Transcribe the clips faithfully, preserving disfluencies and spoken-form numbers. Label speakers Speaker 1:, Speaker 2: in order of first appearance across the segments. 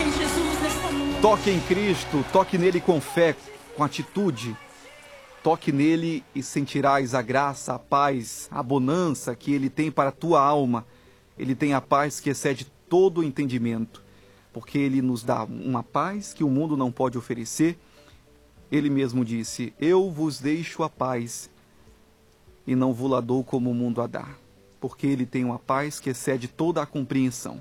Speaker 1: Toque em Cristo, toque nele com fé, com atitude. Toque nele e sentirás a graça, a paz, a bonança que ele tem para a tua alma. Ele tem a paz que excede todo o entendimento, porque ele nos dá uma paz que o mundo não pode oferecer. Ele mesmo disse: eu vos deixo a paz e não vou-la dou como o mundo a dá, porque ele tem uma paz que excede toda a compreensão.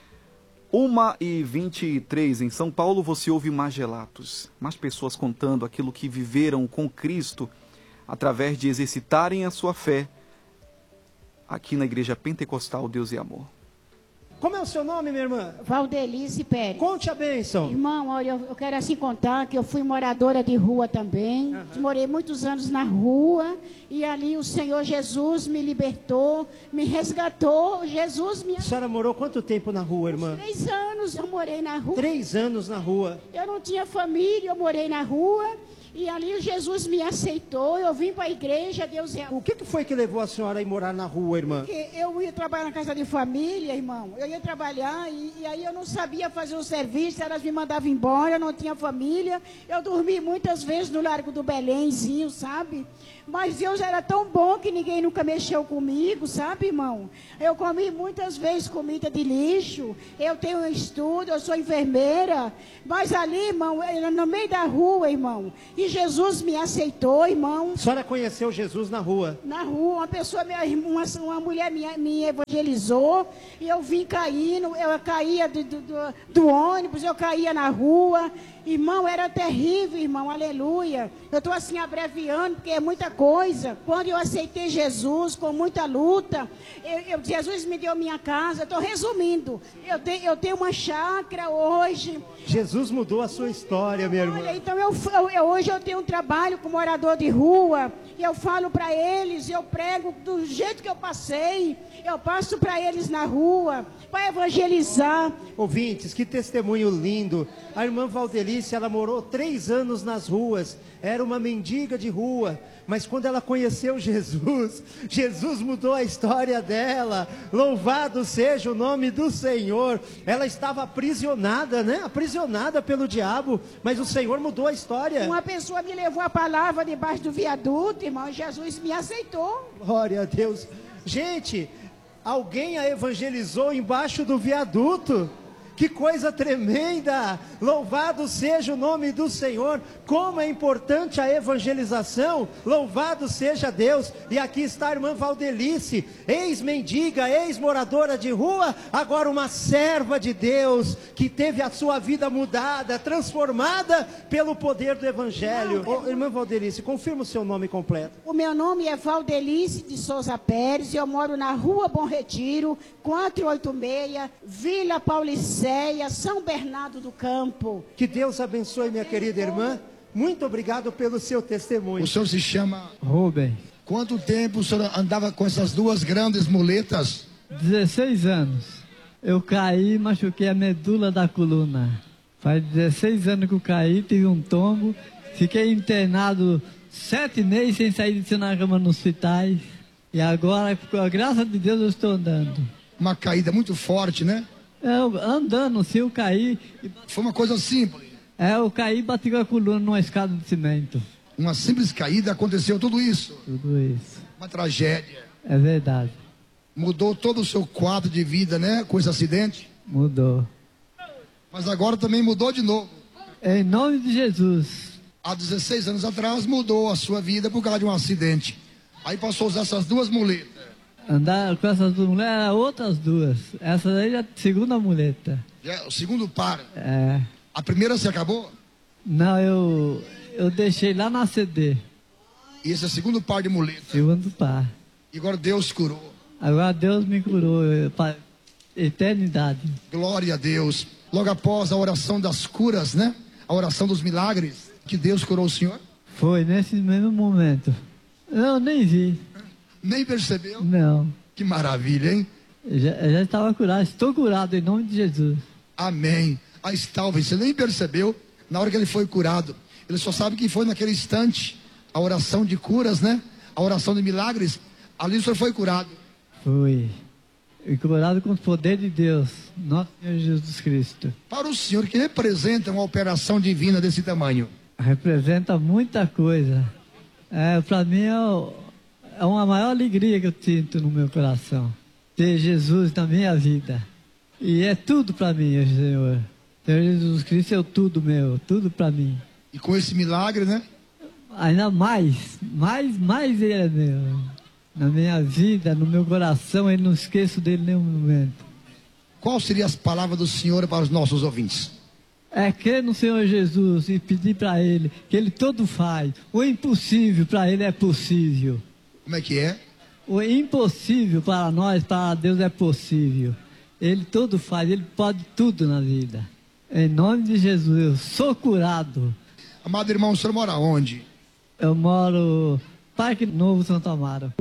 Speaker 1: uma e vinte e três, em São Paulo você ouve mais relatos, mais pessoas contando aquilo que viveram com Cristo através de exercitarem a sua fé aqui na Igreja Pentecostal Deus e Amor.
Speaker 2: Como é o seu nome, minha irmã?
Speaker 3: Valdelice Pérez.
Speaker 2: Conte a bênção.
Speaker 3: Irmão, olha, eu, eu quero assim contar que eu fui moradora de rua também. Uhum. Morei muitos anos na rua e ali o Senhor Jesus me libertou, me resgatou. Jesus me...
Speaker 2: A senhora morou quanto tempo na rua, irmã?
Speaker 3: Três anos eu morei na rua.
Speaker 2: Três anos na rua.
Speaker 3: Eu não tinha família, eu morei na rua. E ali Jesus me aceitou, eu vim para a igreja, Deus é...
Speaker 2: O que, que foi que levou a senhora a ir morar na rua, irmã?
Speaker 3: Porque eu ia trabalhar na casa de família, irmão. Eu ia trabalhar e, e aí eu não sabia fazer o serviço, elas me mandavam embora, eu não tinha família. Eu dormi muitas vezes no Largo do Belémzinho, sabe? Mas Deus era tão bom que ninguém nunca mexeu comigo, sabe, irmão? Eu comi muitas vezes comida de lixo, eu tenho um estudo, eu sou enfermeira. Mas ali, irmão, no meio da rua, irmão... E Jesus me aceitou, irmão.
Speaker 2: A senhora conheceu Jesus na rua?
Speaker 3: Na rua, uma pessoa, uma, uma mulher me, me evangelizou. E eu vim caindo, eu caía do, do, do ônibus, eu caía na rua. Irmão, era terrível, irmão, aleluia. Eu estou assim abreviando, porque é muita coisa. Quando eu aceitei Jesus, com muita luta, eu, eu, Jesus me deu minha casa. Estou resumindo, eu, te, eu tenho uma chácara hoje.
Speaker 2: Jesus mudou a sua história, minha irmã.
Speaker 3: Olha, então eu, eu, hoje eu tenho um trabalho com morador de rua. E eu falo para eles, eu prego do jeito que eu passei. Eu passo para eles na rua, para evangelizar.
Speaker 2: Ouvintes, que testemunho lindo. A irmã Valdelice, ela morou três anos nas ruas. Era uma mendiga de rua. Mas quando ela conheceu Jesus, Jesus mudou a história dela. Louvado seja o nome do Senhor. Ela estava aprisionada, né? Aprisionada pelo diabo. Mas o Senhor mudou a história.
Speaker 3: Uma pessoa me levou a palavra debaixo do viaduto, irmão. Jesus me aceitou.
Speaker 2: Glória a Deus. Gente, alguém a evangelizou embaixo do viaduto. Que coisa tremenda! Louvado seja o nome do Senhor. Como é importante a evangelização. Louvado seja Deus. E aqui está a irmã Valdelice, ex-mendiga, ex-moradora de rua, agora uma serva de Deus, que teve a sua vida mudada, transformada pelo poder do Evangelho. Não, oh, irmã Valdelice, confirma o seu nome completo.
Speaker 3: O meu nome é Valdelice de Souza Pérez, eu moro na rua Bom Retiro, quatrocentos e oitenta e seis, Vila Paulicéia, São Bernardo do Campo.
Speaker 2: Que Deus abençoe, minha querida irmã. Muito obrigado pelo seu testemunho.
Speaker 4: O senhor se chama
Speaker 5: Rubem.
Speaker 4: Quanto tempo o senhor andava com essas duas grandes muletas?
Speaker 5: dezesseis anos. Eu caí e machuquei a medula da coluna. Faz dezesseis anos que eu caí, tive um tombo. Fiquei internado sete meses sem sair de cima na cama nos hospitais. E agora, com a graça de Deus, eu estou andando.
Speaker 4: Uma caída muito forte, né?
Speaker 5: Eu, andando, se eu caí...
Speaker 4: Foi uma coisa simples.
Speaker 5: É, eu caí e bati com a coluna numa escada de cimento.
Speaker 4: Uma simples caída, aconteceu tudo isso.
Speaker 5: Tudo isso.
Speaker 4: Uma tragédia.
Speaker 5: É verdade.
Speaker 4: Mudou todo o seu quadro de vida, né? Com esse acidente.
Speaker 5: Mudou.
Speaker 4: Mas agora também mudou de novo.
Speaker 5: Em nome de Jesus.
Speaker 4: Há dezesseis anos atrás mudou a sua vida por causa de um acidente. Aí passou a usar essas duas muletas.
Speaker 5: Andar com essas duas mulheres, eram outras duas. Essa aí é a segunda muleta.
Speaker 4: É, o segundo par.
Speaker 5: É.
Speaker 4: A primeira se acabou?
Speaker 5: Não, eu, eu deixei lá na C D.
Speaker 4: E esse é o segundo par de muleta.
Speaker 5: Segundo par.
Speaker 4: E agora Deus curou.
Speaker 5: Agora Deus me curou para eternidade.
Speaker 4: Glória a Deus. Logo após a oração das curas, né? A oração dos milagres, que Deus curou o senhor?
Speaker 5: Foi, nesse mesmo momento. Eu nem vi.
Speaker 4: Nem percebeu?
Speaker 5: Não.
Speaker 4: Que maravilha, hein?
Speaker 5: Eu já, eu já estava curado, estou curado em nome de Jesus.
Speaker 4: Amém. Aí está, você nem percebeu na hora que ele foi curado. Ele só sabe que foi naquele instante, a oração de curas, né? A oração de milagres. Ali o senhor foi curado.
Speaker 5: Foi. e curado com o poder de Deus, nosso Senhor Jesus Cristo.
Speaker 4: Para o senhor, que representa uma operação divina desse tamanho?
Speaker 5: Representa muita coisa. É, para mim é, o, é uma maior alegria que eu sinto no meu coração, ter Jesus na minha vida. E é tudo para mim, Senhor. Senhor Jesus Cristo é o tudo meu, tudo para mim.
Speaker 4: E com esse milagre, né?
Speaker 5: Ainda mais, mais, mais ele é meu. Na minha vida, no meu coração, eu não esqueço dele em nenhum momento.
Speaker 4: Qual seria as palavras do senhor para os nossos ouvintes?
Speaker 5: É crer no Senhor Jesus e pedir para Ele, que Ele todo faz. O impossível para Ele é possível.
Speaker 4: Como é que é?
Speaker 5: O impossível para nós, para Deus é possível. Ele todo faz, Ele pode tudo na vida. Em nome de Jesus, eu sou curado.
Speaker 4: Amado irmão, o senhor mora onde?
Speaker 5: Eu moro Parque Novo, Santo Amaro.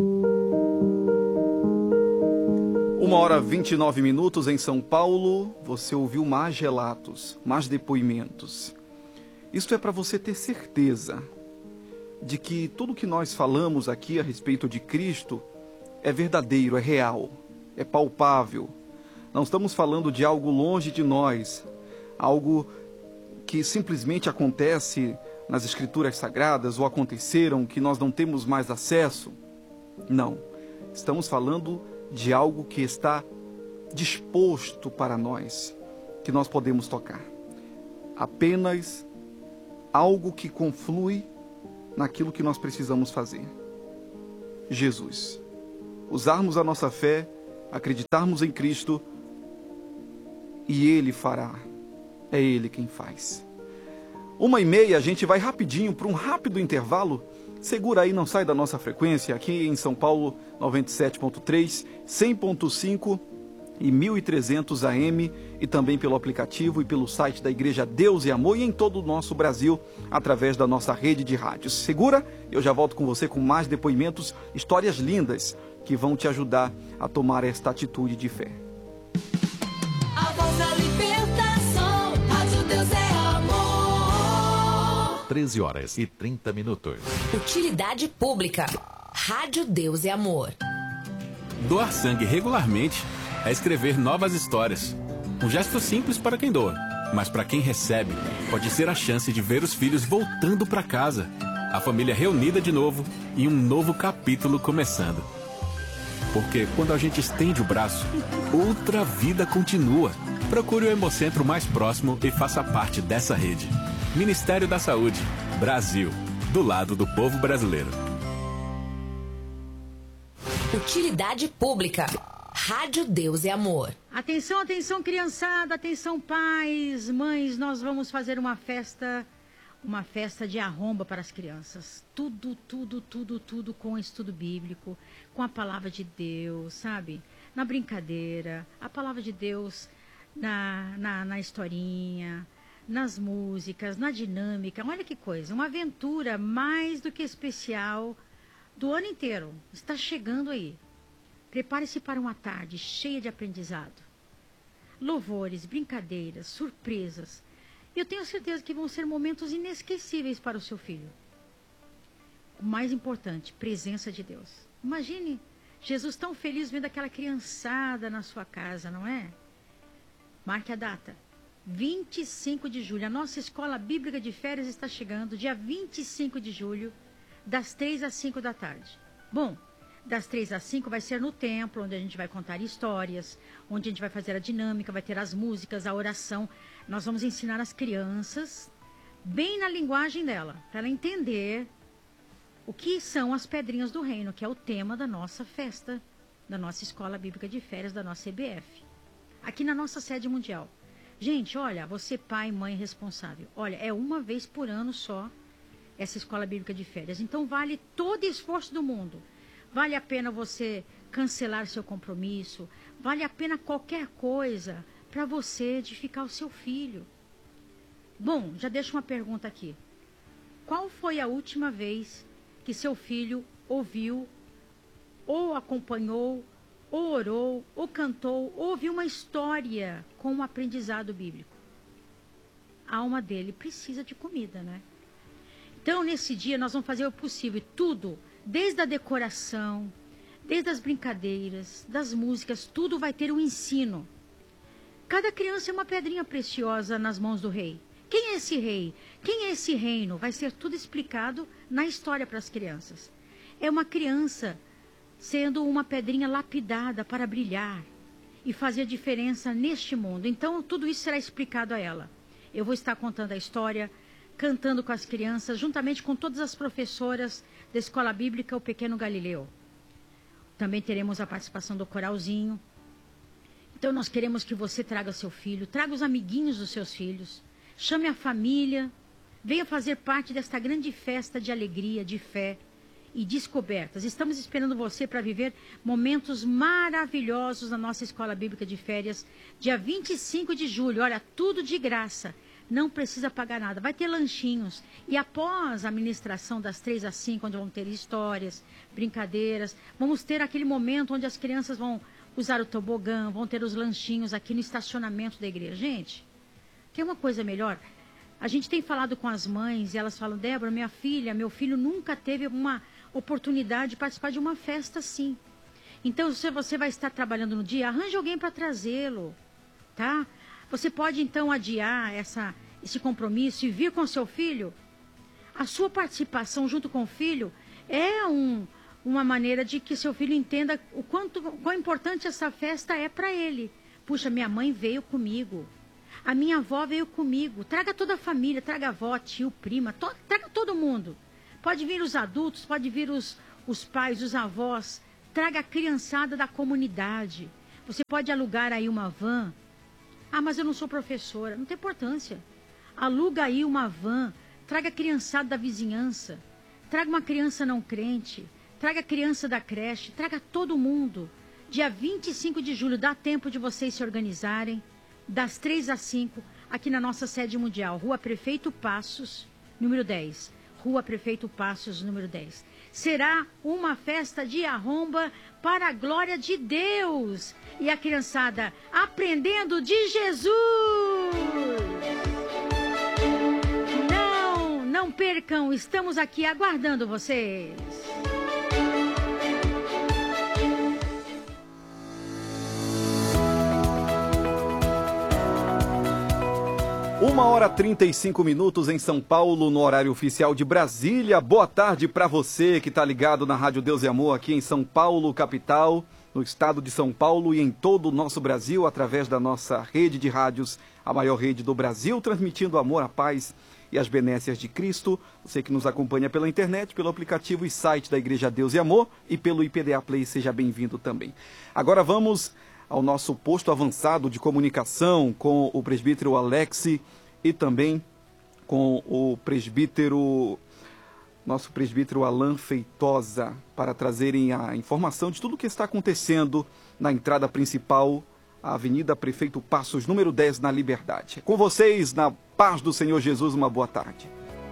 Speaker 1: Uma hora e vinte e nove minutos em São Paulo, você ouviu mais relatos, mais depoimentos. Isso é para você ter certeza de que tudo que nós falamos aqui a respeito de Cristo é verdadeiro, é real, é palpável. Não estamos falando de algo longe de nós, algo que simplesmente acontece nas Escrituras Sagradas ou aconteceram que nós não temos mais acesso. Não, estamos falando de algo que está disposto para nós, que nós podemos tocar. Apenas algo que conflui naquilo que nós precisamos fazer. Jesus. Usarmos a nossa fé, acreditarmos em Cristo, e Ele fará. É Ele quem faz. Uma e meia, a gente vai rapidinho para um rápido intervalo. Segura aí, não sai da nossa frequência, aqui em São Paulo, noventa e sete ponto três, cem ponto cinco e mil e trezentos A M, e também pelo aplicativo e pelo site da Igreja Deus e Amor, e em todo o nosso Brasil, através da nossa rede de rádios. Segura, eu já volto com você com mais depoimentos, histórias lindas, que vão te ajudar a tomar esta atitude de fé.
Speaker 6: A voz da libertação, Rádio Deus é Amor.
Speaker 7: treze horas e trinta minutos.
Speaker 6: Utilidade pública. Rádio Deus é Amor.
Speaker 8: Doar sangue regularmente é escrever novas histórias. Um gesto simples para quem doa, mas para quem recebe, pode ser a chance de ver os filhos voltando para casa, a família reunida de novo e um novo capítulo começando. Porque quando a gente estende o braço, outra vida continua. Procure o Hemocentro mais próximo e faça parte dessa rede. Ministério da Saúde, Brasil, do lado do povo brasileiro.
Speaker 6: Utilidade pública. Rádio Deus é Amor.
Speaker 9: Atenção, atenção, criançada, atenção, pais, mães, nós vamos fazer uma festa, uma festa de arromba para as crianças. Tudo, tudo, tudo, tudo com estudo bíblico, com a palavra de Deus, sabe? Na brincadeira, a palavra de Deus na, na, na historinha, nas músicas, na dinâmica. Olha que coisa, uma aventura mais do que especial do ano inteiro. Está chegando aí. Prepare-se para uma tarde cheia de aprendizado. Louvores, brincadeiras, surpresas. Eu tenho certeza que vão ser momentos inesquecíveis para o seu filho. O mais importante, presença de Deus. Imagine Jesus tão feliz vendo aquela criançada na sua casa, não é? Marque a data. vinte e cinco de julho. A nossa escola bíblica de férias está chegando, dia vinte e cinco de julho, das três às cinco da tarde. Bom, das três às cinco vai ser no templo, onde a gente vai contar histórias, onde a gente vai fazer a dinâmica, vai ter as músicas, a oração. Nós vamos ensinar as crianças, bem na linguagem dela, para ela entender o que são as pedrinhas do reino, que é o tema da nossa festa, da nossa escola bíblica de férias, da nossa C B F. Aqui na nossa sede mundial. Gente, olha, você pai, mãe responsável, olha, é uma vez por ano só essa escola bíblica de férias. Então vale todo esforço do mundo. Vale a pena você cancelar seu compromisso, vale a pena qualquer coisa para você edificar o seu filho. Bom, já deixo uma pergunta aqui. Qual foi a última vez que seu filho ouviu, ou acompanhou, ou orou, ou cantou, ou ouviu uma história com um aprendizado bíblico? A alma dele precisa de comida, né? Então, nesse dia, nós vamos fazer o possível, tudo, desde a decoração, Desde as brincadeiras, das músicas, tudo vai ter um ensino. Cada criança é uma pedrinha preciosa nas mãos do rei. Quem é esse rei? Quem é esse reino? Vai ser tudo explicado na história para as crianças. É uma criança sendo uma pedrinha lapidada para brilhar e fazer diferença neste mundo. Então, tudo isso será explicado a ela. Eu vou estar contando a história, cantando com as crianças, juntamente com todas as professoras da Escola Bíblica O Pequeno Galileu. Também teremos a participação do coralzinho. Então, nós queremos que você traga seu filho, traga os amiguinhos dos seus filhos, chame a família, venha fazer parte desta grande festa de alegria, de fé e descobertas. Estamos esperando você para viver momentos maravilhosos na nossa Escola Bíblica de Férias, dia vinte e cinco de julho. Olha, tudo de graça, não precisa pagar nada. Vai ter lanchinhos e após a ministração das três às cinco, onde vão ter histórias, brincadeiras, vamos ter aquele momento onde as crianças vão usar o tobogã, vão ter os lanchinhos aqui no estacionamento da igreja. Gente, quer uma coisa melhor? A gente tem falado com as mães e elas falam: Débora, minha filha, meu filho nunca teve uma oportunidade de participar de uma festa assim. Então, se você vai estar trabalhando no dia, arranje alguém para trazê-lo, tá? Você pode, então, adiar essa, esse compromisso e vir com seu filho. A sua participação junto com o filho é um, uma maneira de que seu filho entenda o quanto, quão importante essa festa é para ele. Puxa, minha mãe veio comigo. A minha avó veio comigo. Traga toda a família, traga avó, tio, prima, to, traga todo mundo. Pode vir os adultos, pode vir os, os pais, os avós. Traga a criançada da comunidade. Você pode alugar aí uma van. Ah, mas eu não sou professora. Não tem importância. Aluga aí uma van. Traga a criançada da vizinhança. Traga uma criança não crente. Traga a criança da creche. Traga todo mundo. Dia vinte e cinco de julho, dá tempo de vocês se organizarem. Das três às cinco, aqui na nossa sede mundial. Rua Prefeito Passos, número dez. Rua Prefeito Passos, número dez. Será uma festa de arromba para a glória de Deus. E a criançada aprendendo de Jesus. Não, não percam, estamos aqui aguardando vocês.
Speaker 1: Uma hora e trinta e cinco minutos em São Paulo, no horário oficial de Brasília. Boa tarde para você que está ligado na Rádio Deus e Amor aqui em São Paulo, capital, no estado de São Paulo e em todo o nosso Brasil, através da nossa rede de rádios, a maior rede do Brasil, transmitindo amor, a paz e as benécias de Cristo. Você que nos acompanha pela internet, pelo aplicativo e site da Igreja Deus e Amor e pelo I P D A Play, seja bem-vindo também. Agora vamos ao nosso posto avançado de comunicação com o presbítero Alex e também com o presbítero, nosso presbítero Alan Feitosa, para trazerem a informação de tudo o que está acontecendo na entrada principal, a Avenida Prefeito Passos, número dez, na Liberdade. Com vocês, na paz do Senhor Jesus, uma boa tarde.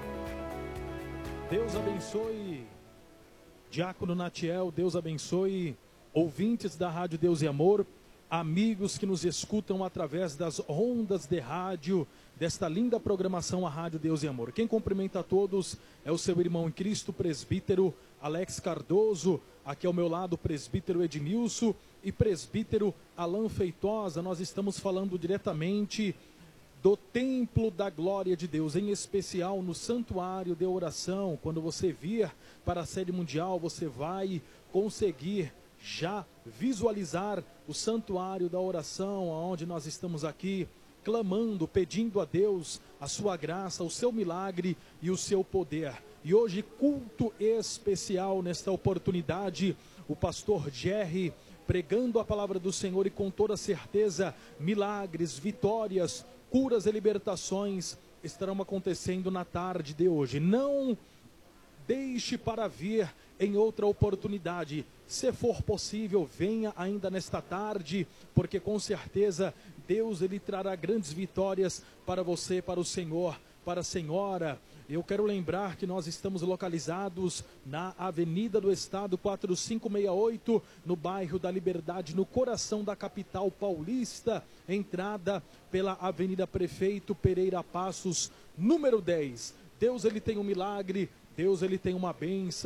Speaker 10: Deus abençoe, Diácono Natiel, Deus abençoe, ouvintes da Rádio Deus e Amor, amigos que nos escutam através das ondas de rádio, desta linda programação, a Rádio Deus e Amor. Quem cumprimenta a todos é o seu irmão em Cristo, presbítero Alex Cardoso, aqui ao meu lado, presbítero Ednilson e presbítero Alan Feitosa. Nós estamos falando diretamente do Templo da Glória de Deus, em especial no Santuário de Oração. Quando você vir para a sede mundial, você vai conseguir já visualizar o Santuário da Oração, onde nós estamos aqui clamando, pedindo a Deus a sua graça, o seu milagre e o seu poder. E hoje, culto especial nesta oportunidade, o pastor Jerry pregando a palavra do Senhor e com toda certeza, milagres, vitórias, curas e libertações estarão acontecendo na tarde de hoje. Não deixe para vir em outra oportunidade. Se for possível, venha ainda nesta tarde, porque com certeza Deus ele trará grandes vitórias para você, para o Senhor, para a senhora. Eu quero lembrar que nós estamos localizados na Avenida do Estado quatro cinco seis oito, no bairro da Liberdade, no coração da capital paulista, entrada pela Avenida Prefeito Pereira Passos, número dez. Deus ele tem um milagre, Deus ele tem uma bênção,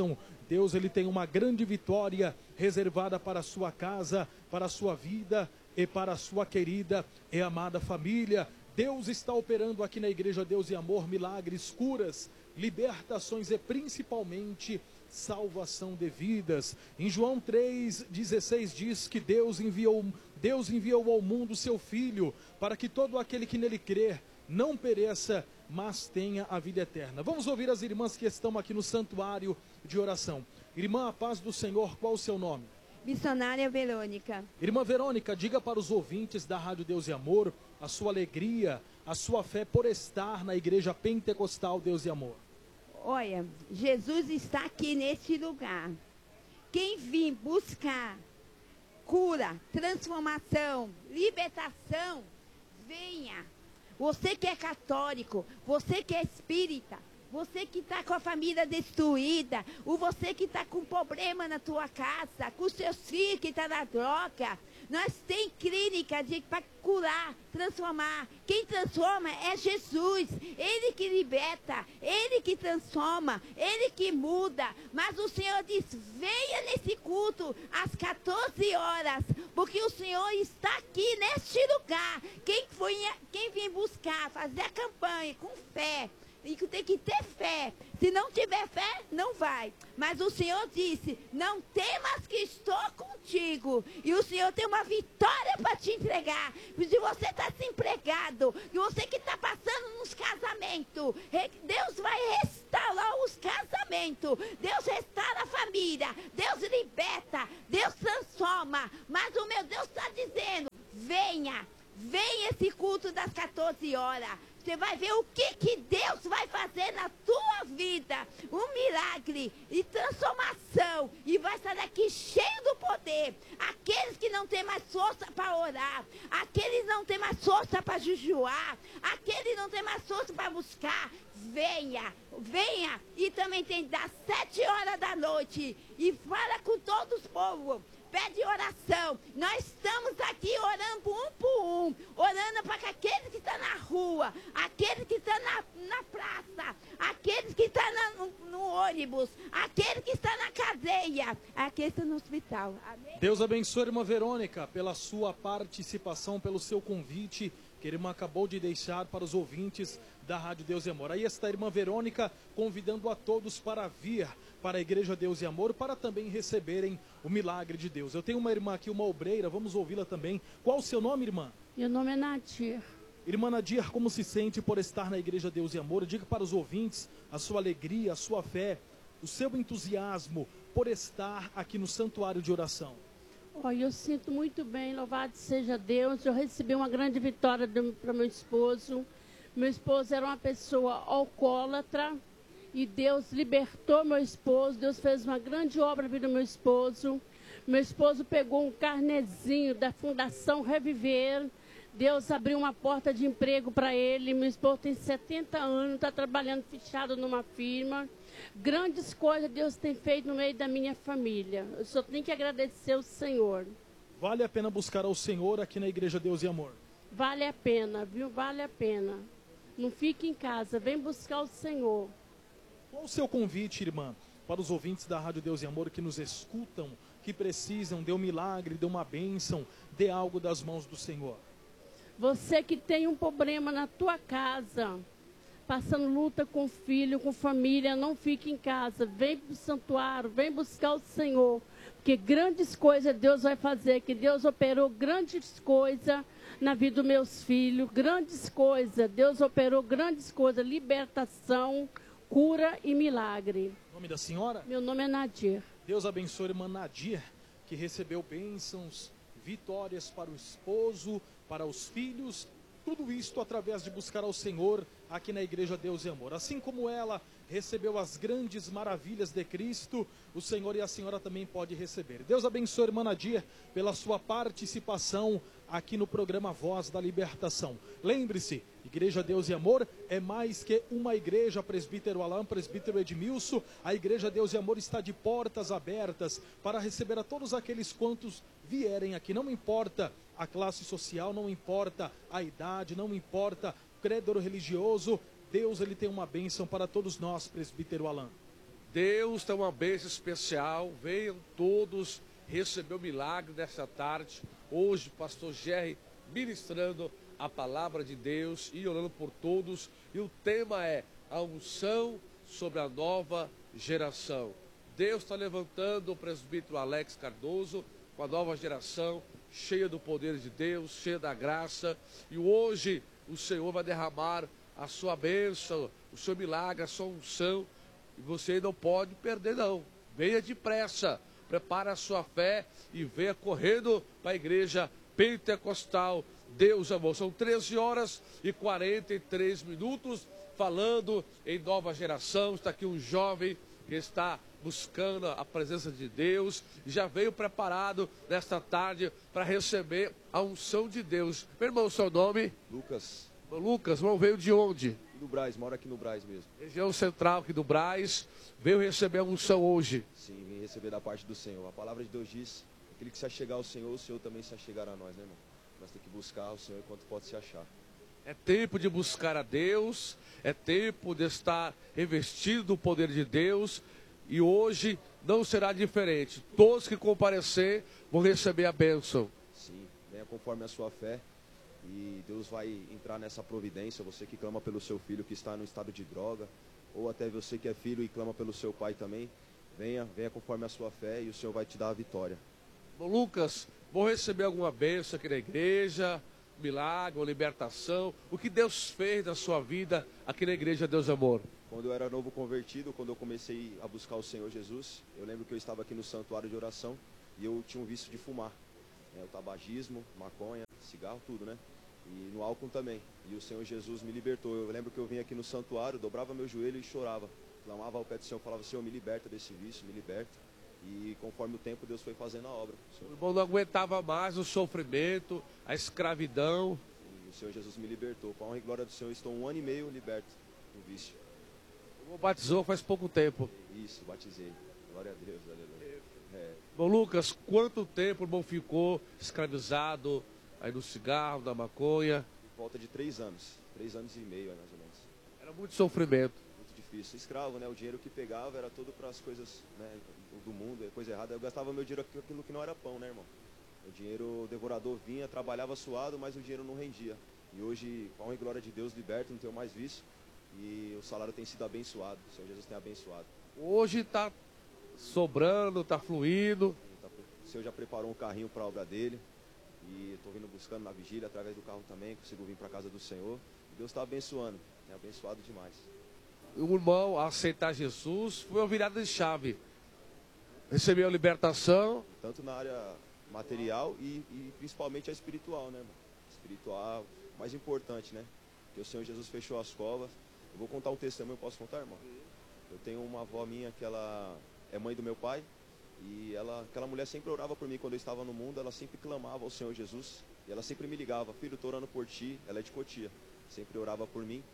Speaker 10: Deus ele tem uma grande vitória reservada para a sua casa, para a sua vida e para a sua querida e amada família. Deus está operando aqui na Igreja Deus e Amor milagres, curas, libertações e principalmente salvação de vidas. Em João três, dezesseis diz que Deus enviou, Deus enviou ao mundo seu Filho para que todo aquele que nele crer não pereça, mas tenha a vida eterna. Vamos ouvir as irmãs que estão aqui no santuário de oração. Irmã, a paz do Senhor, qual o seu nome?
Speaker 11: Missionária Verônica.
Speaker 10: Irmã Verônica, diga para os ouvintes da Rádio Deus e Amor a sua alegria, a sua fé por estar na Igreja Pentecostal Deus e Amor.
Speaker 11: Olha, Jesus está aqui neste lugar. Quem vir buscar cura, transformação, libertação, venha. Você que é católico, você que é espírita, você que está com a família destruída, ou você que está com problema na tua casa, com os seus filhos que estão na droga, nós tem clínica para curar, transformar. Quem transforma é Jesus. Ele que liberta, Ele que transforma, Ele que muda. Mas o Senhor diz, venha nesse culto às quatorze horas, porque o Senhor está aqui neste lugar. Quem, foi, quem vem buscar, fazer a campanha com fé, e que tem que ter fé. Se não tiver fé, não vai. Mas o Senhor disse, não temas que estou contigo. E o Senhor tem uma vitória para te entregar. Se você está desempregado, e você que está passando nos casamentos, Deus vai restaurar os casamentos. Deus restaura a família. Deus liberta. Deus transforma. Mas o meu Deus está dizendo, venha. Venha esse culto das quatorze horas. Você vai ver o que, que Deus vai fazer na tua vida. Um milagre e transformação. E vai sair daqui cheio do poder. Aqueles que não têm mais força para orar. Aqueles que não têm mais força para jejuar. Aqueles que não têm mais força para buscar. Venha, venha. E também tem das sete horas da noite. E fala com todos os povos. Pede oração. Nós estamos aqui orando um por um. Orando para aqueles que estão na rua. Aqueles que estão na, na praça. Aqueles que estão na, no, no ônibus. Aqueles que estão na cadeia. Aqueles que estão no hospital. Amém?
Speaker 10: Deus abençoe a irmã Verônica pela sua participação, pelo seu convite que a irmã acabou de deixar para os ouvintes da Rádio Deus e Amor. Aí está a irmã Verônica convidando a todos para vir para a Igreja Deus e Amor, para também receberem o milagre de Deus. Eu tenho uma irmã aqui, uma obreira, vamos ouvi-la também. Qual o seu nome, irmã?
Speaker 12: Meu nome é Nadir.
Speaker 10: Irmã Nadir, como se sente por estar na Igreja Deus e Amor? Diga para os ouvintes a sua alegria, a sua fé, o seu entusiasmo por estar aqui no santuário de oração.
Speaker 12: Olha, eu sinto muito bem, louvado seja Deus. Eu recebi uma grande vitória para meu esposo. Meu esposo era uma pessoa alcoólatra e Deus libertou meu esposo. Deus fez uma grande obra na vida do meu esposo. Meu esposo pegou um carnezinho da Fundação Reviver. Deus abriu uma porta de emprego para ele. Meu esposo tem setenta anos, está trabalhando fechado numa firma. Grandes coisas Deus tem feito no meio da minha família. Eu só tenho que agradecer ao Senhor.
Speaker 10: Vale a pena buscar ao Senhor aqui na Igreja Deus e Amor?
Speaker 12: Vale a pena, viu? Vale a pena. Não fique em casa, vem buscar o Senhor.
Speaker 10: Qual o seu convite, irmã, para os ouvintes da Rádio Deus e Amor que nos escutam, que precisam de um milagre, de uma bênção, de algo das mãos do Senhor?
Speaker 12: Você que tem um problema na tua casa, passando luta com filho, com família, não fique em casa. Vem para o santuário, vem buscar o Senhor. Porque grandes coisas Deus vai fazer, que Deus operou grandes coisas na vida dos meus filhos. Grandes coisas, Deus operou grandes coisas, libertação, cura e milagre.
Speaker 10: O nome da senhora?
Speaker 12: Meu nome é Nadir.
Speaker 10: Deus abençoe a irmã Nadir, que recebeu bênçãos, vitórias para o esposo, para os filhos, tudo isto através de buscar ao Senhor aqui na Igreja Deus e Amor. Assim como ela recebeu as grandes maravilhas de Cristo, o Senhor e a senhora também pode receber. Deus abençoe a irmã Nadir pela sua participação aqui no programa Voz da Libertação. Lembre-se, Igreja Deus e Amor é mais que uma igreja. Presbítero Alain, presbítero Edmilson, a Igreja Deus e Amor está de portas abertas para receber a todos aqueles quantos vierem aqui. Não importa a classe social, não importa a idade, não importa o credo religioso, Deus ele tem uma bênção para todos nós, presbítero Alain.
Speaker 13: Deus tem uma bênção especial. Venham todos receber o milagre dessa tarde. Hoje, pastor Jerry ministrando a palavra de Deus e orando por todos. E o tema é a unção sobre a nova geração. Deus está levantando o presbítero Alex Cardoso com a nova geração, cheia do poder de Deus, cheia da graça. E hoje o Senhor vai derramar a sua bênção, o seu milagre, a sua unção. E você não pode perder, não. Venha depressa, prepare a sua fé e venha correndo para a igreja pentecostal Deus Amor. São treze horas e quarenta e três minutos, falando em nova geração. Está aqui um jovem que está buscando a presença de Deus, e já veio preparado nesta tarde para receber a unção de Deus. Meu irmão, seu nome?
Speaker 14: Lucas.
Speaker 13: Lucas, irmão, veio de onde?
Speaker 14: Do Brás, mora aqui no Brás mesmo.
Speaker 13: Região central aqui do Brás, veio receber a unção hoje.
Speaker 14: Sim, vim receber da parte do Senhor. A palavra de Deus diz, aquele que se achegar ao Senhor, o Senhor também se achegará a nós, né, irmão? Nós temos que buscar o Senhor enquanto pode se achar.
Speaker 13: É tempo de buscar a Deus, é tempo de estar revestido do poder de Deus, e hoje não será diferente. Todos que comparecer vão receber a bênção.
Speaker 14: Sim, venha conforme a sua fé, e Deus vai entrar nessa providência. Você que clama pelo seu filho que está no estado de droga, ou até você que é filho e clama pelo seu pai também, venha, venha conforme a sua fé e o Senhor vai te dar a vitória.
Speaker 13: Bom, Lucas, vou receber alguma bênção aqui na igreja, milagre, uma libertação. O que Deus fez na sua vida aqui na igreja Deus Amor?
Speaker 14: Quando eu era novo convertido, quando eu comecei a buscar o Senhor Jesus, eu lembro que eu estava aqui no santuário de oração e eu tinha um vício de fumar, né, o tabagismo, maconha, cigarro, tudo, né? E no álcool também. E o Senhor Jesus me libertou. Eu lembro que eu vinha aqui no santuário, dobrava meu joelho e chorava. Clamava ao pé do Senhor, falava: Senhor, me liberta desse vício, me liberta. E conforme o tempo, Deus foi fazendo a obra.
Speaker 13: O irmão não aguentava mais o sofrimento, a escravidão.
Speaker 14: E o Senhor Jesus me libertou. Com a honra e glória do Senhor, estou um ano e meio liberto do vício.
Speaker 13: O irmão batizou faz pouco tempo.
Speaker 14: Isso, batizei. Glória a Deus, aleluia. É.
Speaker 13: Bom, Lucas, quanto tempo o irmão ficou escravizado aí no cigarro, na maconha?
Speaker 14: Por volta de três anos. Três anos e meio, mais ou menos.
Speaker 13: Era muito sofrimento.
Speaker 14: Muito difícil. Escravo, né? O dinheiro que pegava era todo para as coisas, né, do mundo, coisa errada. Eu gastava meu dinheiro com aquilo que não era pão, né, irmão? O dinheiro, o devorador vinha, trabalhava suado, mas o dinheiro não rendia. E hoje, com a honra e glória de Deus, liberto, não tenho mais vício. E o salário tem sido abençoado. O Senhor Jesus tem abençoado.
Speaker 13: Hoje está sobrando, está fluindo.
Speaker 14: O Senhor já preparou um carrinho para a obra dele. E estou vindo buscando na vigília, através do carro também. Consigo vir para a casa do Senhor. E Deus está abençoando. É abençoado demais.
Speaker 13: O irmão, a aceitar Jesus, foi uma virada de chave. Recebeu a libertação.
Speaker 14: Tanto na área material e, e principalmente a espiritual, né, irmão? Espiritual, mais importante, né? Porque o Senhor Jesus fechou as covas. Eu vou contar um testemunho, posso contar, irmão? Eu tenho uma avó minha que ela é mãe do meu pai. E ela, aquela mulher sempre orava por mim quando eu estava no mundo. Ela sempre clamava ao Senhor Jesus. E ela sempre me ligava: filho, estou orando por ti. Ela é de Cotia. Sempre orava por mim.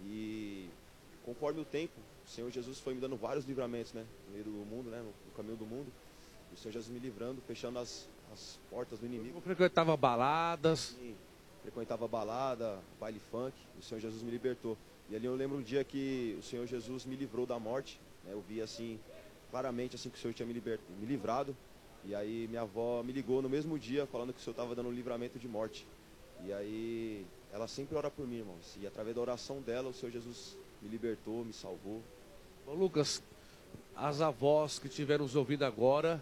Speaker 14: E conforme o tempo, o Senhor Jesus foi me dando vários livramentos, né? No meio do mundo, né? No caminho do mundo. O Senhor Jesus me livrando, fechando as, as portas do inimigo.
Speaker 13: Eu frequentava baladas.
Speaker 14: Sim, frequentava balada, baile funk. O Senhor Jesus me libertou. E ali eu lembro um dia que o Senhor Jesus me livrou da morte, né? Eu vi assim, claramente assim, que o Senhor tinha me, liber... me livrado. E aí minha avó me ligou no mesmo dia, falando que o Senhor estava dando um livramento de morte. E aí ela sempre ora por mim, irmãos. E através da oração dela, o Senhor Jesus me libertou, me salvou.
Speaker 13: Bom, Lucas, as avós que estiveram nos ouvindo agora,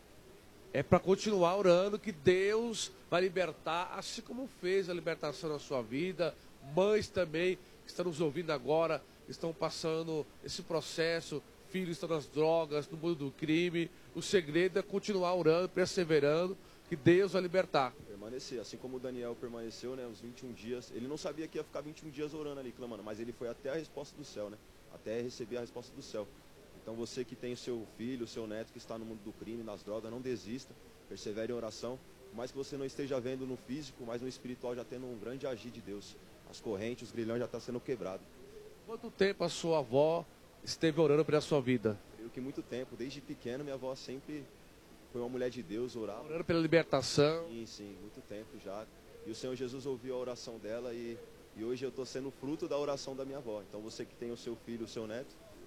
Speaker 13: é para continuar orando que Deus vai libertar, assim como fez a libertação na sua vida. Mães também que estão nos ouvindo agora, estão passando esse processo, filhos estão nas drogas, no mundo do crime. O segredo é continuar orando, perseverando, que Deus vai libertar.
Speaker 14: Permanecer, assim como o Daniel permaneceu, né, uns vinte e um dias. Ele não sabia que ia ficar vinte e um dias orando ali, clamando, mas ele foi até a resposta do céu, né? Até receber a resposta do céu. Então você que tem o seu filho, o seu neto que está no mundo do crime, nas drogas, não desista, persevere em oração. Por mais que você não esteja vendo no físico, mas no espiritual já tendo um grande agir de Deus. As correntes, os grilhões já estão sendo quebrados.
Speaker 13: Quanto tempo a sua avó esteve orando pela sua vida?
Speaker 14: Eu que muito tempo, desde pequeno minha avó sempre foi uma mulher de Deus, orava.
Speaker 13: Orando pela libertação.
Speaker 14: Sim, sim, muito tempo já. E o Senhor Jesus ouviu a oração dela e, e hoje eu estou sendo fruto da oração da minha avó. Então você que tem o seu filho, o seu neto,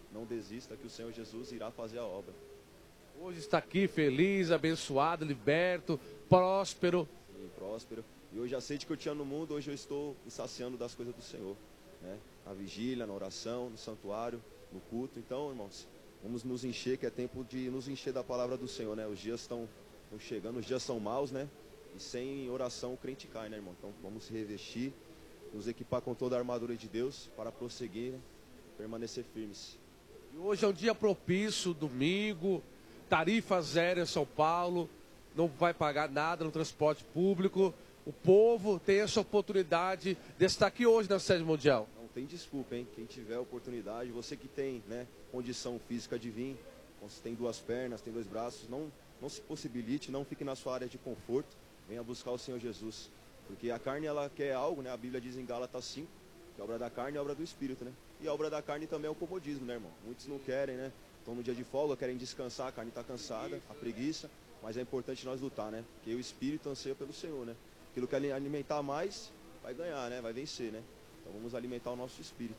Speaker 14: não desista que o Senhor Jesus irá fazer a obra.
Speaker 13: Hoje está aqui feliz, abençoado, liberto, próspero.
Speaker 14: Sim, próspero. E hoje aceite que eu tinha no mundo, hoje eu estou me saciando das coisas do Senhor, né? Na vigília, na oração, no santuário, no culto. Então, irmãos, vamos nos encher, que é tempo de nos encher da palavra do Senhor, né? Os dias estão, estão chegando, os dias são maus, né? E sem oração o crente cai, né, irmão? Então vamos se revestir, nos equipar com toda a armadura de Deus para prosseguir, né? Permanecer firmes.
Speaker 13: E hoje é um dia propício, domingo, tarifa zero em São Paulo, não vai pagar nada no transporte público. O povo tem essa oportunidade de estar aqui hoje na sede mundial.
Speaker 14: Não tem desculpa, hein? Quem tiver oportunidade, você que tem, né, condição física de vir, você tem duas pernas, tem dois braços, não, não se possibilite, não fique na sua área de conforto, venha buscar o Senhor Jesus. Porque a carne, ela quer algo, né? A Bíblia diz em Gálatas cinco, que a obra da carne é a obra do Espírito, né? E a obra da carne também é o comodismo, né, irmão? Muitos não querem, né? Estão no dia de folga, querem descansar, a carne está cansada, a preguiça, mas é importante nós lutar, né? Porque o Espírito anseia pelo Senhor, né? Aquilo que alimentar mais, vai ganhar, né? Vai vencer, né? Então vamos alimentar o nosso Espírito.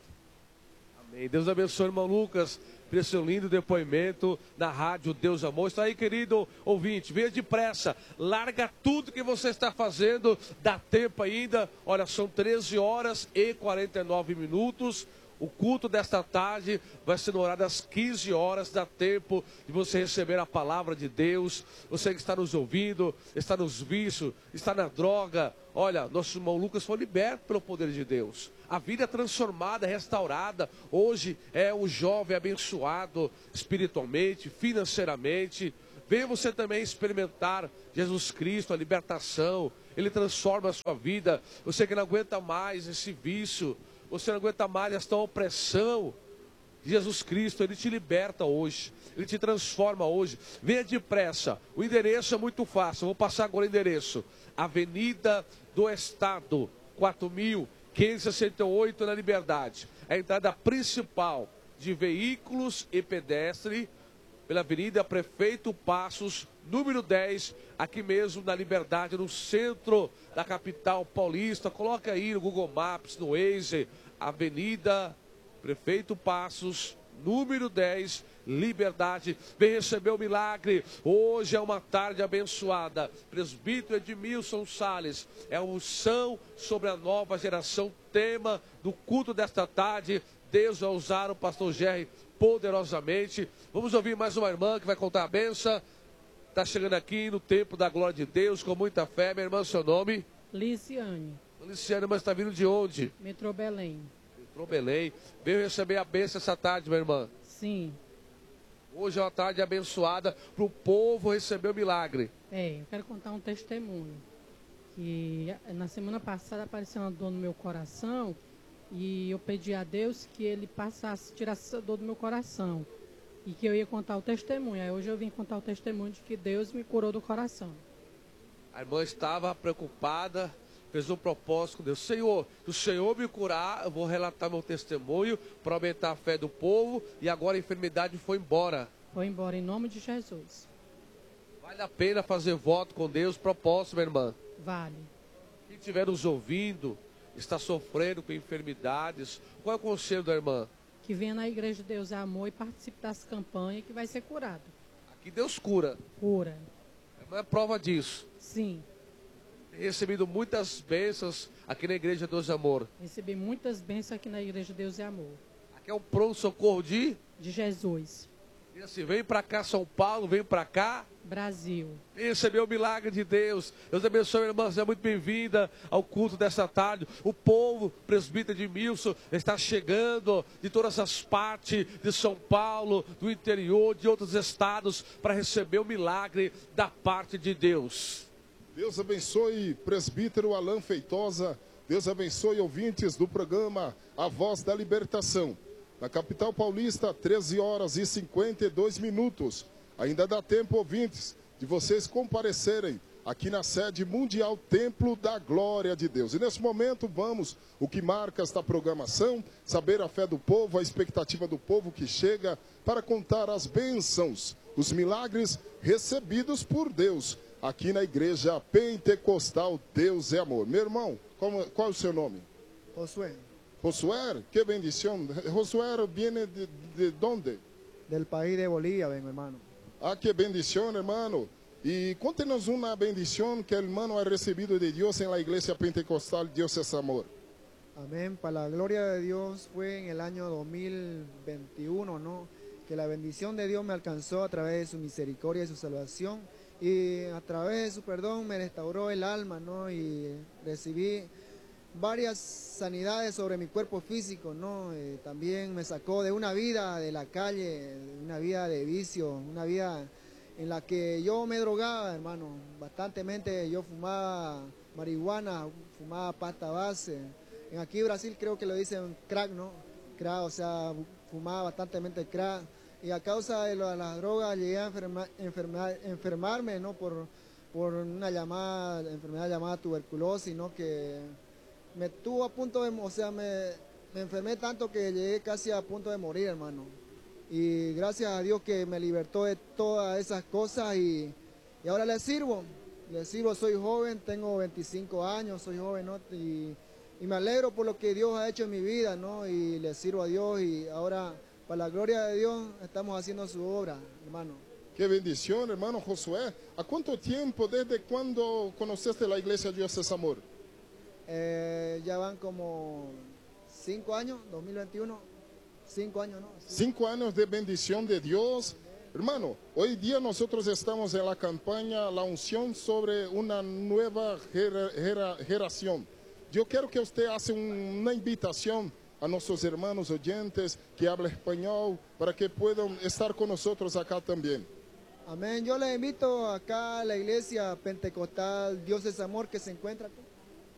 Speaker 13: Amém. Deus abençoe, irmão Lucas, por esse lindo depoimento na rádio Deus Amor. Está aí, querido ouvinte, venha depressa, larga tudo que você está fazendo, dá tempo ainda. Olha, são treze horas e quarenta e nove minutos. O culto desta tarde vai ser no horário das quinze horas, dá tempo de você receber a palavra de Deus. Você que está nos ouvindo, está nos vícios, está na droga. Olha, nosso irmão Lucas foi liberto pelo poder de Deus. A vida é transformada, restaurada. Hoje é um jovem abençoado espiritualmente, financeiramente. Venha você também experimentar Jesus Cristo, a libertação. Ele transforma a sua vida. Você que não aguenta mais esse vício, você não aguenta mais esta opressão, Jesus Cristo, Ele te liberta hoje, Ele te transforma hoje. Venha depressa, o endereço é muito fácil, eu vou passar agora o endereço. Avenida do Estado, quatro mil quinhentos e sessenta e oito, na Liberdade. A entrada principal de veículos e pedestre, pela Avenida Prefeito Passos, número dez, aqui mesmo na Liberdade, no centro da capital paulista. Coloca aí no Google Maps, no Waze, Avenida Prefeito Passos, número dez, Liberdade. Vem receber o milagre. Hoje é uma tarde abençoada. Presbítero Edmilson Salles, é a unção sobre a nova geração, tema do culto desta tarde. Deus vai usar o pastor Jerry poderosamente. Vamos ouvir mais uma irmã que vai contar a bênção. Está chegando aqui no tempo da glória de Deus, com muita fé. Minha irmã, seu nome?
Speaker 15: Liciane.
Speaker 13: Liciane, mas está vindo de onde?
Speaker 15: Metrô Belém.
Speaker 13: Metrô Belém. Veio receber a bênção essa tarde, minha irmã?
Speaker 15: Sim.
Speaker 13: Hoje é uma tarde abençoada para o povo receber o milagre.
Speaker 15: É, eu quero contar um testemunho. Que na semana passada apareceu uma dor no meu coração. E eu pedi a Deus que Ele passasse, tirasse essa dor do meu coração. E que eu ia contar o testemunho. Aí hoje eu vim contar o testemunho de que Deus me curou do coração.
Speaker 13: A irmã estava preocupada, fez um propósito com Deus. Senhor, se o Senhor me curar, eu vou relatar meu testemunho para aumentar a fé do povo. E agora a enfermidade foi embora.
Speaker 15: Foi embora em nome de Jesus.
Speaker 13: Vale a pena fazer voto com Deus, propósito, minha irmã?
Speaker 15: Vale.
Speaker 13: Quem estiver nos ouvindo, está sofrendo com enfermidades, qual é o conselho da irmã?
Speaker 15: Que venha na Igreja de Deus é Amor e participe das campanhas que vai ser curado.
Speaker 13: Aqui Deus cura.
Speaker 15: Cura.
Speaker 13: A irmã é prova disso.
Speaker 15: Sim.
Speaker 13: Tem recebido muitas bênçãos aqui na Igreja de Deus é Amor.
Speaker 15: Recebi muitas bênçãos aqui na Igreja de Deus é Amor.
Speaker 13: Aqui é um pronto-socorro de?
Speaker 15: De Jesus.
Speaker 13: E assim, vem para cá São Paulo, vem para cá
Speaker 15: Brasil.
Speaker 13: Recebeu o milagre de Deus. Deus abençoe, irmã. Seja muito bem-vinda ao culto desta tarde. O povo, presbítero Edmilson, está chegando de todas as partes de São Paulo, do interior, de outros estados, para receber o milagre da parte de Deus.
Speaker 16: Deus abençoe, presbítero Alain Feitosa. Deus abençoe, ouvintes do programa A Voz da Libertação. Na capital paulista, treze horas e cinquenta e dois minutos. Ainda dá tempo, ouvintes, de vocês comparecerem aqui na sede mundial Templo da Glória de Deus. E nesse momento vamos, o que marca esta programação, saber a fé do povo, a expectativa do povo que chega para contar as bênçãos, os milagres recebidos por Deus aqui na Igreja Pentecostal Deus é Amor. Meu irmão, qual, qual é o seu nome?
Speaker 17: Josué.
Speaker 16: Josué, qué bendición. Josué viene de, de dónde?
Speaker 17: Del país de Bolivia, vengo, hermano.
Speaker 16: Ah, qué bendición, hermano. Y cuéntenos una bendición que el hermano ha recibido de Dios en la iglesia pentecostal, Dios es amor.
Speaker 17: Amén. Para la gloria de Dios fue en el año dos mil veintiuno, ¿no? Que la bendición de Dios me alcanzó a través de su misericordia y su salvación. Y a través de su perdón me restauró el alma, ¿no? Y recibí varias sanidades sobre mi cuerpo físico, ¿no? Eh, también me sacó de una vida de la calle, una vida de vicio, una vida en la que yo me drogaba, hermano. Bastantemente yo fumaba marihuana, fumaba pasta base. En aquí en Brasil creo que lo dicen crack, ¿no? Crack, o sea, fumaba bastantemente crack. Y a causa de lo- las drogas llegué a enferma- enferma- enfermarme, ¿no? Por, por una llamada, enfermedad llamada tuberculosis, ¿no? Que me tuvo a punto de, o sea, me, me enfermé tanto que llegué casi a punto de morir, hermano. Y gracias a Dios que me libertó de todas esas cosas y, y ahora le sirvo, le sirvo, soy joven, tengo veinticinco años, soy joven, ¿no? Y, y me alegro por lo que Dios ha hecho en mi vida, ¿no? Y le sirvo a Dios y ahora, para la gloria de Dios, estamos haciendo su obra, hermano.
Speaker 16: Qué bendición, hermano Josué. ¿A cuánto tiempo, desde cuándo conociste la iglesia Dios es amor?
Speaker 17: Eh, ya van como cinco años, dos mil veintiuno, cinco años, ¿no?
Speaker 16: Cinco años de bendición de Dios. Hermano, hoy día nosotros estamos en la campaña La Unción sobre una nueva gera- gera- generación. Yo quiero que usted haga un- una invitación a nuestros hermanos oyentes que hablan español para que puedan estar con nosotros acá también.
Speaker 17: Amén. Yo les invito acá a la iglesia pentecostal Dios es Amor que se encuentra aquí.